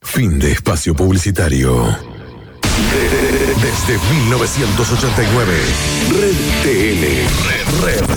Fin de espacio publicitario. Desde 1989, Red TN, Red